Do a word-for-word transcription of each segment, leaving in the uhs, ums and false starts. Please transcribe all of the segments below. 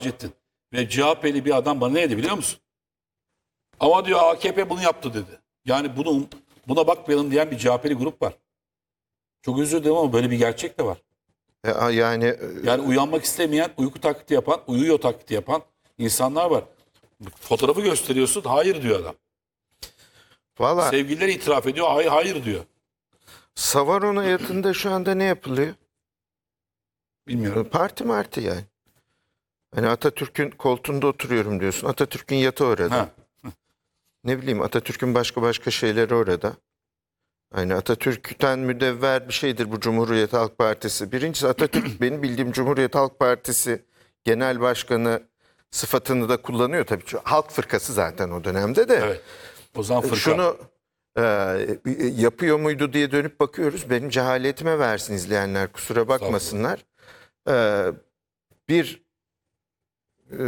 ettin. Ve C H P'li bir adam bana ne dedi biliyor musun? Ama diyor A K P bunu yaptı dedi. Yani bunun, buna bakmayalım diyen bir C H P'li grup var. Çok özür dilerim ama böyle bir gerçek de var. E, yani Yani uyanmak istemeyen, uyku taklidi yapan, uyuyor taklidi yapan insanlar var. Fotoğrafı gösteriyorsun, hayır diyor adam. valla Sevgilileri itiraf ediyor, hayır hayır diyor. Savaron hayatında şu anda ne yapılıyor? Bilmiyorum. Parti marti yani. Hani Atatürk'ün koltuğunda oturuyorum diyorsun. Atatürk'ün yatağı orada. Ha. Ne bileyim Atatürk'ün başka başka şeyleri orada. Hani Atatürk'ten müdevver bir şeydir bu Cumhuriyet Halk Partisi. Birincisi Atatürk benim bildiğim Cumhuriyet Halk Partisi Genel Başkanı sıfatını da kullanıyor tabii. Çünkü Halk Fırkası zaten o dönemde de. Evet. O zaman fırka. Şunu e, yapıyor muydu diye dönüp bakıyoruz. Benim cehaletime versin izleyenler, kusura bakmasınlar. E, bir e,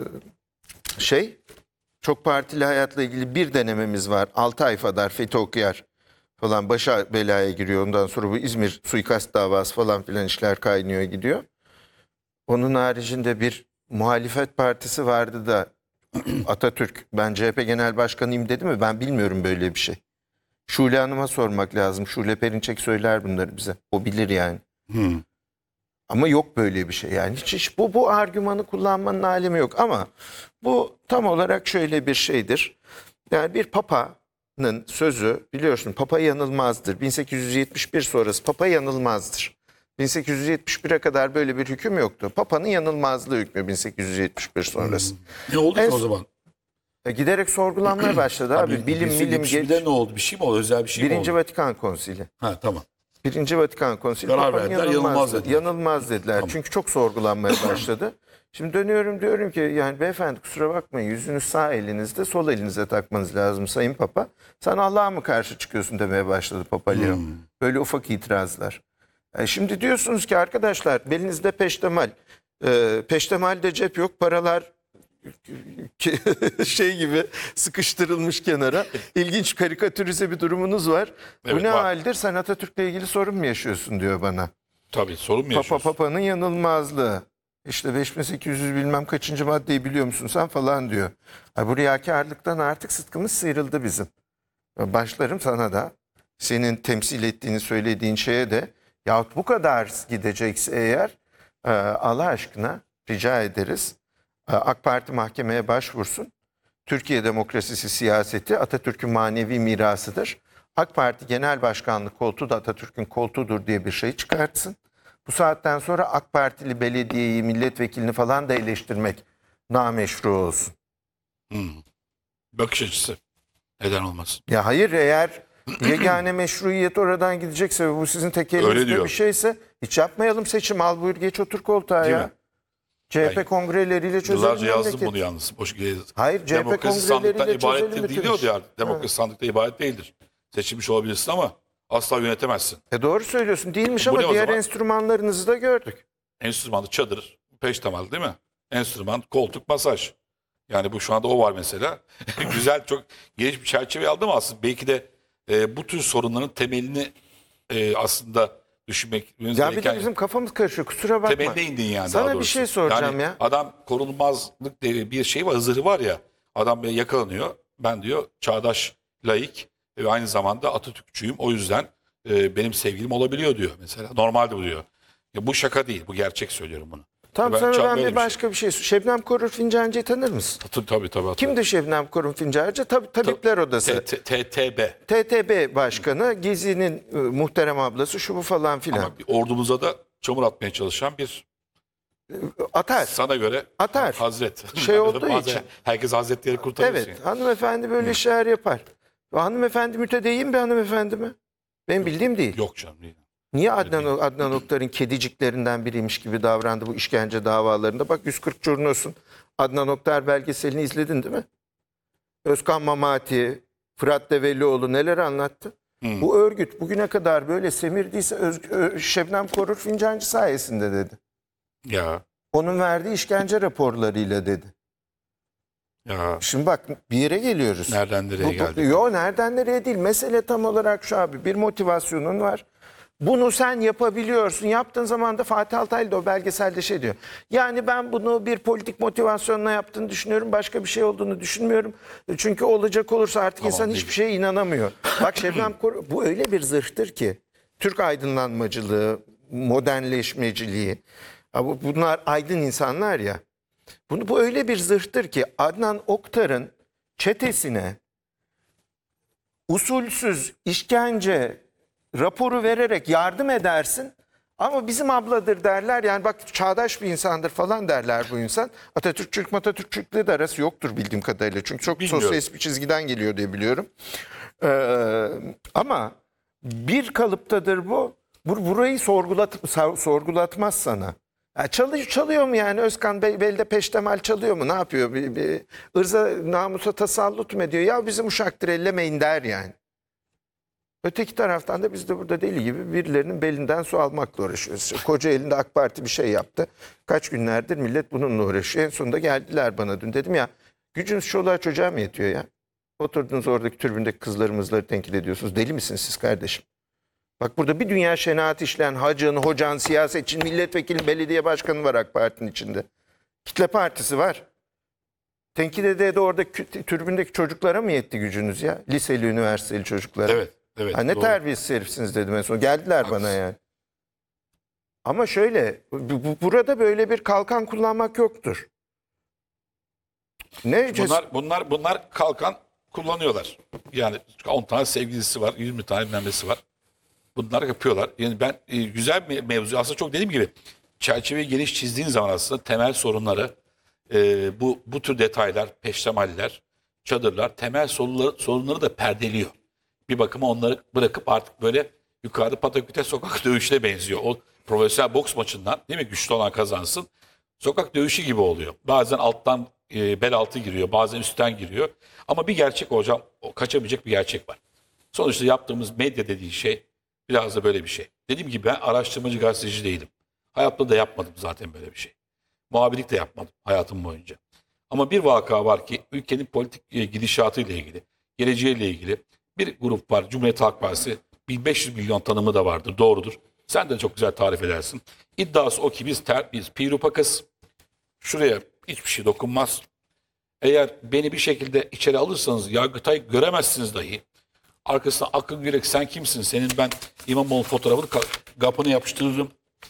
şey çok partili hayatla ilgili bir denememiz var. altı ay kadar Fethi Okuyar falan başa belaya giriyor. Ondan sonra bu İzmir suikast davası falan filan işler kaynıyor gidiyor. Onun haricinde bir muhalefet partisi vardı da Atatürk ben C H P Genel Başkanıyım dedi mi? Ben bilmiyorum böyle bir şey. Şule Hanım'a sormak lazım. Şule Perinçek söyler bunları bize. O bilir yani. Hmm. Ama yok böyle bir şey. Yani hiç, hiç bu bu argümanı kullanmanın alemi yok. Ama bu tam olarak şöyle bir şeydir. Yani bir papanın sözü biliyorsun Papa yanılmazdır. bin sekiz yüz yetmiş bir sonrası Papa yanılmazdır. bin sekiz yüz yetmiş bire kadar böyle bir hüküm yoktu. Papa'nın yanılmazlığı hükmü bin sekiz yüz yetmiş bir sonrası. Ne oldu En- ki o zaman? E, Giderek sorgulanmaya başladı abi. Bilim bilim geç. ne oldu? Bir şey mi oldu? Özel bir şey mi Birinci oldu? Vatikan Konsili. Ha tamam. Birinci Vatikan Konsili Karar Papa'nın verdiler, yanılmaz dediler. Yanılmaz dediler. Tamam. Çünkü çok sorgulanmaya başladı. Şimdi dönüyorum diyorum ki yani beyefendi kusura bakmayın yüzünüz sağ elinizde sol elinize takmanız lazım Sayın Papa. Sen Allah'a mı karşı çıkıyorsun demeye başladı Papa Leo. Hmm. Böyle ufak itirazlar. E şimdi diyorsunuz ki arkadaşlar belinizde peştemal. E, peştemalde cep yok paralar şey gibi sıkıştırılmış kenara. İlginç karikatürize bir durumunuz var. Evet, Bu ne var. haldir? Sen Atatürk'le ilgili sorun mu yaşıyorsun diyor bana. Tabii sorun mu Papa yaşıyorsun? Papa'nın yanılmazlığı. İşte beş bin sekiz yüz bilmem kaçıncı maddeyi biliyor musun sen falan diyor. Ay, bu riyakarlıktan artık sıtkımız sıyrıldı bizim. Başlarım sana da senin temsil ettiğini söylediğin şeye de yahut bu kadar gidecekse eğer e, Allah aşkına rica ederiz. E, AK Parti mahkemeye başvursun. Türkiye demokrasisi siyaseti Atatürk'ün manevi mirasıdır. AK Parti Genel Başkanlık koltuğu da Atatürk'ün koltuğudur diye bir şey çıkartsın. Bu saatten sonra AK Partili belediyeyi, milletvekilini falan da eleştirmek nameşru olsun. Hmm. Bakış açısı. Neden olmasın? Ya hayır eğer yegane meşruiyet oradan gidecekse ve bu sizin tek Öyle elinizde diyor. bir şeyse hiç yapmayalım seçim. Al buyur geç otur koltuğa Değil ya. mi? C H P Yani kongreleriyle çözelim Yıllarca yazdım memleket. bunu yalnız. Boş Hayır, C H P Demokrasi sandıktan kongreleriyle ibarettir çözelim değil bütün diyor ya. işi. Demokrasi sandıkta ibaret değildir. Seçilmiş olabilirsin ama asla yönetemezsin. E doğru söylüyorsun değilmiş Bu ama ne o diğer zaman? enstrümanlarınızı da gördük. Enstrümanı çadır, peştemal değil mi? Enstrüman, koltuk, masaj. Yani bu şu anda o var mesela. Güzel, çok geniş bir çerçeve aldım aslında. Belki de e, bu tür sorunların temelini e, aslında düşünmek Ya bir de bizim kafamız karışıyor kusura bakma. temeline indin yani Sana daha bir doğrusu. şey soracağım Yani ya. adam korunmazlık diye bir şey var, zırhı var ya. Adam böyle yakalanıyor. Ben diyor çağdaş, laik ve aynı zamanda Atatürkçüyüm. O yüzden e, benim sevgilim olabiliyor diyor mesela. Normalde bu diyor. Ya bu şaka değil, bu gerçek söylüyorum bunu. Tamam Ben- sana çok ben böyle bir bir başka bir şey. Şebnem Korur Fincancı'yı tanır mısın? Tabii tabii. tabii. Kimdir Şebnem Korur Fincancı? Tabii Tabipler Odası. T- T- TB. T T B Başkanı, Gezi'nin e, muhterem ablası şu bu falan filan. Ama bir ordumuza da çamur atmaya çalışan bir Atar. sana göre Atar. hazret. Şey olduğu Bazen için. herkes hazretleri kurtarıyorsun. Evet yani. hanımefendi böyle şeyler yapar. Ve hanımefendi mütedeyyin bir hanımefendi mi? Benim bildiğim değil. Yok canım değil. Niye Adnan, Adnan Oktar'ın kediciklerinden biriymiş gibi davrandı bu işkence davalarında? Bak yüz kırk Curnos'un Adnan Oktar belgeselini izledin değil mi? Özkan Mamati, Fırat Develioğlu neler anlattı? Hmm. Bu örgüt bugüne kadar böyle semirdiyse Öz, Ö- Şebnem Korur Fincancı sayesinde dedi. Ya Onun verdiği işkence raporlarıyla dedi. ya Şimdi bak bir yere geliyoruz. nereden nereye Bu- bu- geldik? Yo nereden nereye değil. Mesele tam olarak şu abi. Bir motivasyonun var. Bunu sen yapabiliyorsun. Yaptığın zaman da Fatih Altaylı da o belgeselde şey diyor. Yani ben bunu bir politik motivasyonla yaptığını düşünüyorum. Başka bir şey olduğunu düşünmüyorum. Çünkü olacak olursa artık Tamam, insan değil. hiçbir şeye inanamıyor. Bak Şebnem Korur, bu öyle bir zırhtır ki. Türk aydınlanmacılığı, modernleşmeciliği. Ya bu- bunlar aydın insanlar ya. Bunu, bu öyle bir zırhtır ki Adnan Oktar'ın çetesine usulsüz işkence raporu vererek yardım edersin. Ama bizim abladır derler. Yani bak çağdaş bir insandır falan derler bu insan. Atatürkçülük Matatürkçülükle de arası yoktur bildiğim kadarıyla. Çünkü çok Bilmiyorum. sosyalist bir çizgiden geliyor diye biliyorum. Ee, ama bir kalıptadır bu. Bur burayı sorgulat sorgulatmaz sana. Ya çalıyor, çalıyor mu yani Özkan Bey belde peştemal çalıyor mu? Ne yapıyor? Bir, bir ırza namusa tasallut mu ediyor? Ya bizim uşaktır ellemeyin der yani. Öteki taraftan da biz de burada deli gibi birilerinin belinden su almakla uğraşıyoruz. İşte Kocaeli'nde AK Parti bir şey yaptı. Kaç günlerdir millet bununla uğraşıyor. En sonunda geldiler bana dün. Dedim ya gücünüz çoluğa çocuğa mı yetiyor ya? Oturdunuz oradaki türbündeki kızlarımızları tenkit ediyorsunuz. Deli misiniz siz kardeşim? Bak burada bir dünya şenaat işleyen hacın, hocan, siyasetçinin, milletvekili, belediye başkanı var AK Parti'nin içinde. Kitle partisi var. Tenkit ede de orada kü- türbündeki çocuklara mı yetti gücünüz ya? Liseli, üniversiteli çocuklara. Evet. Evet. Ha, ne doğru. terbiyesiz herifsiniz dedim en son. Geldiler bana yani. Ama şöyle, bu- bu- burada böyle bir kalkan kullanmak yoktur. Ne? Bunlar bunlar bunlar kalkan kullanıyorlar. Yani on tane sevgilisi var, yirmi tane bilmem nesi var. Bunlar yapıyorlar. Yani ben e, güzel bir mevzu. Aslında çok dediğim gibi çerçeveyi geniş çizdiğin zaman aslında temel sorunları e, bu bu tür detaylar, peştemaller, çadırlar temel sorunları, sorunları da perdeliyor. Bir bakıma onları bırakıp artık böyle yukarıda pataküte sokak dövüşüne benziyor. O profesyonel boks maçından değil mi güçlü olan kazansın. Sokak dövüşü gibi oluyor. Bazen alttan e, bel altı giriyor, bazen üstten giriyor. Ama bir gerçek hocam, o kaçamayacak bir gerçek var. Sonuçta yaptığımız medya dediği şey biraz da böyle bir şey. Dediğim gibi ben araştırmacı gazeteci değilim. Hayatta da yapmadım zaten böyle bir şey. Muhabirlik de yapmadım hayatım boyunca. Ama bir vaka var ki ülkenin politik e, gidişatı ile ilgili, geleceğiyle ilgili bir grup var. Cumhuriyet Halk Partisi bin beş yüz milyon tanımı da vardır. Doğrudur. Sen de çok güzel tarif edersin. İddiası o ki biz, ter, biz pirupakız. Şuraya hiçbir şey dokunmaz. Eğer beni bir şekilde içeri alırsanız Yargıtay göremezsiniz dahi. Arkasına Akın Gürek sen kimsin? Senin ben İmamoğlu fotoğrafını ka- kapını yapıştırırım.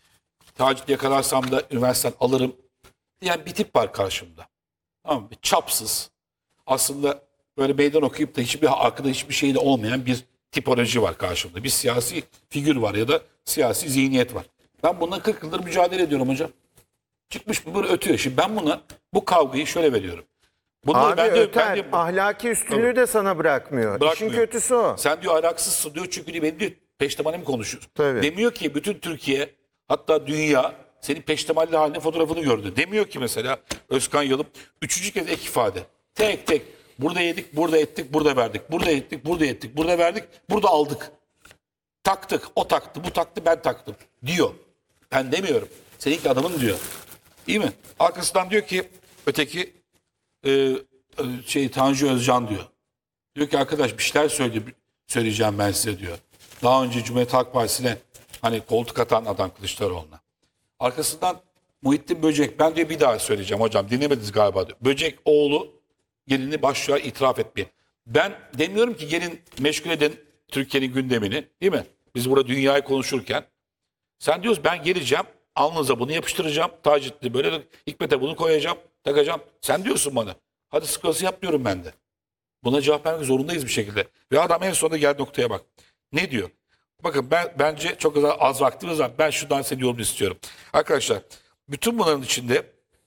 Tacit yakalarsam da üniversiteden alırım. Yani bir tip var karşımda. Tamam mı? Çapsız. Aslında böyle meydan okuyup da hiçbir arkada hiçbir şeyde olmayan bir tipoloji var karşımda. Bir siyasi figür var ya da siyasi zihniyet var. Ben bununla kırk yıldır mücadele ediyorum hocam. Çıkmış bu böyle ötüyor. Şimdi ben buna bu kavgayı şöyle veriyorum. Bunları Abi ben de, öter, ben de, ahlaki üstünlüğü de sana bırakmıyor. Bırakmıyor. İşin kötüsü o. sen diyor ahlaksızsın diyor çünkü beni diyor peştemalimi konuşuyorsun. Tabii. Demiyor ki bütün Türkiye hatta dünya senin peştemalli halinde fotoğrafını gördü. Demiyor ki mesela Özkan Yalım üçüncü kez ek ifade. Tek tek burada yedik, burada ettik, burada verdik. Burada ettik, burada ettik, burada verdik, burada aldık. Taktık, o taktı, bu taktı, ben taktım diyor. Ben demiyorum. Seninki adamın diyor. İyi mi? Arkasından diyor ki öteki e, e, şey Tanju Özcan diyor. Diyor ki arkadaş bir şeyler söyle, söyleyeceğim ben size diyor. Daha önce Cumhuriyet Halk Partisi'ne hani koltuk atan adam Kılıçdaroğlu'na. Arkasından Muhittin Böcek ben diyor bir daha söyleyeceğim hocam dinlemediniz galiba diyor. Böcek oğlu gelini başlıyor itiraf etmeye. Ben demiyorum ki gelin meşgul edin Türkiye'nin gündemini değil mi? Biz burada dünyayı konuşurken sen diyorsun ben geleceğim alnınıza bunu yapıştıracağım. Tacitli böyle Hikmet'e bunu koyacağım takacağım. Sen diyorsun bana hadi sıkıntı yapmıyorum ben de. Buna cevap vermek zorundayız bir şekilde. Ve adam en sonunda geldi noktaya bak. Ne diyor? Bakın ben bence çok az, az vaktimiz var. Ben şuradan senin yorumunu istiyorum. Arkadaşlar bütün bunların içinde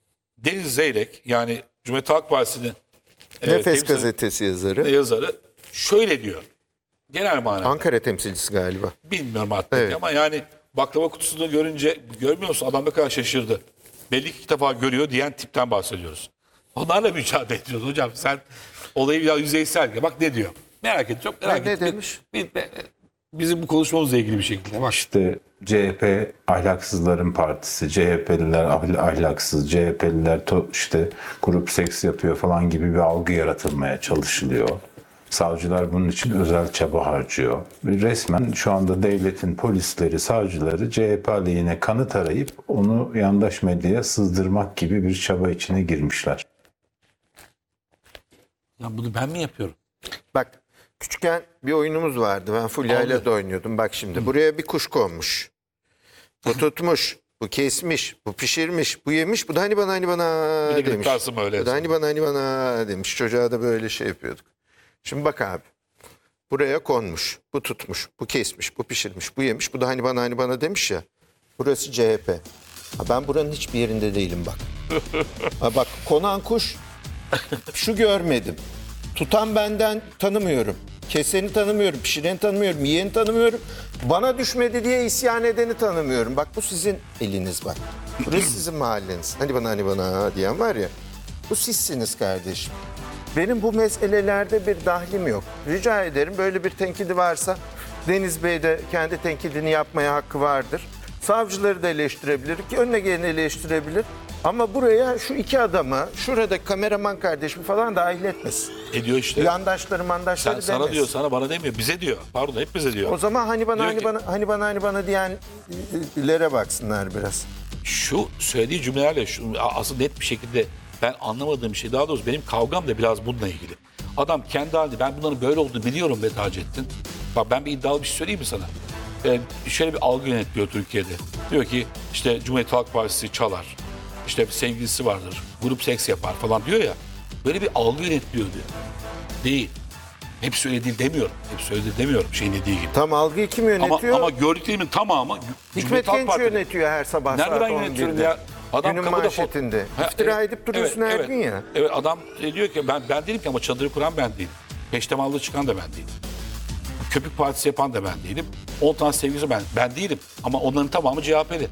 Deniz Zeyrek yani Cumhuriyet Halk Partisi'nin e, Nefes temsil- gazetesi yazarı. yazarı şöyle diyor. Genel manada. Ankara temsilcisi galiba. Bilmiyorum artık Evet. ama yani baklava kutusunu görünce görmüyor musun? Adam ne kadar şaşırdı. Belli ki ilk defa görüyor diyen tipten bahsediyoruz. Onlarla mücadele ediyoruz hocam. Sen olayı biraz yüzeysel. Bak ne diyor. Merak et. Çok merak Ne et. demiş? Bir- bir- Bizim bu konuşmamızla ilgili bir şekilde. Bak. İşte C H P ahlaksızların partisi, C H P'liler ahl- ahlaksız, C H P'liler to- işte grup seks yapıyor falan gibi bir algı yaratılmaya çalışılıyor. Savcılar bunun için özel çaba harcıyor. Resmen şu anda devletin polisleri, savcıları C H P aleyhine kanıt arayıp onu yandaş medyaya sızdırmak gibi bir çaba içine girmişler. Lan bunu ben mi yapıyorum? Bak küçükken bir oyunumuz vardı. Ben Fulya ile Aldı. de oynuyordum. Bak şimdi buraya bir kuş konmuş. Bu tutmuş. Bu kesmiş. Bu pişirmiş. Bu yemiş. Bu da hani bana hani bana Bir de gidip demiş. kalsın öyle. Bu da hani bana hani bana demiş. Çocuğa da böyle şey yapıyorduk. Şimdi bak abi. Buraya konmuş. Bu tutmuş. Bu kesmiş. Bu pişirmiş. Bu yemiş. Bu da hani bana hani bana demiş ya. Burası C H P. Ha, ben buranın hiçbir yerinde değilim bak. Ha, bak konan kuş şu görmedim. Tutan benden tanımıyorum. Keseni tanımıyorum, pişireni tanımıyorum, yiyeni tanımıyorum. Bana düşmedi diye isyan edeni tanımıyorum. Bak bu sizin eliniz bak. Burası sizin mahalleniz. Hani bana hani bana diyen var ya. Bu sizsiniz kardeşim. Benim bu meselelerde bir dahlim yok. Rica ederim böyle bir tenkidi varsa Deniz Bey de kendi tenkidini yapmaya hakkı vardır. Savcıları da eleştirebilir, önüne geleni eleştirebilir. Ama buraya şu iki adamı, şurada kameraman kardeşimi falan dahil etmesin. Ediyor işte. Yandaşları mandaşları Sen, sana demesin. diyor, sana bana demiyor. Bize diyor. Pardon, hep bize diyor. O zaman hani bana Diyor hani ki- bana hani bana hani bana diyenlere baksınlar biraz. Şu söylediği cümlelerle şu, aslında net bir şekilde ben anlamadığım şey, daha doğrusu benim kavgam da biraz bununla ilgili. Adam kendi halinde, ben bunların böyle olduğunu biliyorum be Taceddin. Bak ben bir iddialı bir şey söyleyeyim mi sana? Ee, şöyle bir algı yönetiliyor Türkiye'de. Diyor ki işte Cumhuriyet Halk Partisi çalar. İşte bir sevgilisi vardır. Grup seks yapar falan diyor ya. Böyle bir algı yönetiliyor diyor. Değil. Hepsi öyle değil demiyorum. Hepsi öyle değil demiyorum şeyin dediği gibi. Tam algıyı kim Ama, yönetiyor? ama gördüklerimin tamamı Hikmet Cumhuriyet Halk Genç Partili. yönetiyor her sabah Nerede saat ben yönetiyorum on birde. ya? Adam Günün kapıda manşetinde. Ha, İftira evet, edip duruyorsun evet, her evet. gün ya. Evet, adam diyor ki ben ben değilim ki, ama çadırı kuran ben değilim. Peştemallı çıkan da ben değilim. Köpük partisi yapan da ben değilim. on tane sevgilisi ben. Ben değilim. Ama onların tamamı C H P'li.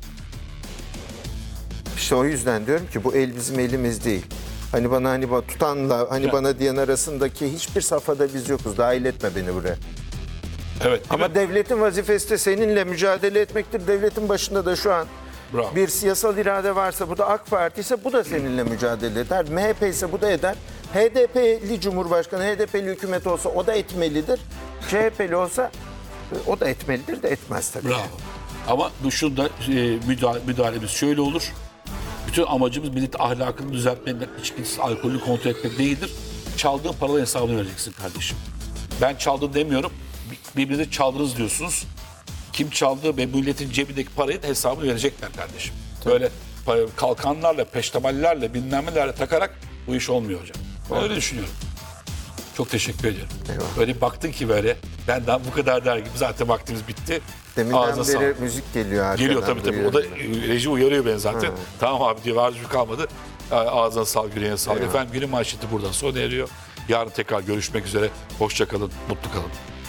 İşte o yüzden diyorum ki bu el bizim elimiz değil. Hani bana hani bana tutanla hani Ya. bana diyen arasındaki hiçbir safhada biz yokuz. Dahil etme beni buraya. Evet. değil Ama mi? devletin vazifesi de seninle mücadele etmektir. Devletin başında da şu an Bravo. bir siyasal irade varsa, bu da AK Parti ise bu da seninle mücadele eder. M H P ise bu da eder. H D P'li Cumhurbaşkanı, H D P'li hükümet olsa o da etmelidir. C H P'li olsa e, o da etmelidir de etmez tabii. Bravo. Ama bu şunda e, müdahale, müdahalemiz şöyle olur. Bütün amacımız millet ahlakını düzeltmek, içkisiz alkolü kontrol etmek değildir. Çaldığın paraların hesabını vereceksin kardeşim. Ben çaldım demiyorum. Birbirinize çaldınız diyorsunuz. Kim çaldığı ve milletin cebindeki parayı da hesabını verecekler kardeşim. Böyle pa- kalkanlarla, peştemallerle, bilmem nelerle takarak bu iş olmuyor hocam. Ben öyle düşünüyorum. Çok teşekkür ediyorum. Eyvallah. Böyle bir baktın ki böyle, ben daha bu kadar der gibi, zaten vaktimiz bitti. Deminden Ağzına beri sağlık. müzik geliyor arkadan. Geliyor tabii tabii. O da duyuyorum. e, reji uyarıyor beni zaten. Tamam abi diyor, var kalmadı. A- Ağzına sağlık, yüreğine sağlık. Eyvallah. Efendim günün manşeti buradan sona eriyor. Yarın tekrar görüşmek üzere. Hoşça kalın, mutlu kalın.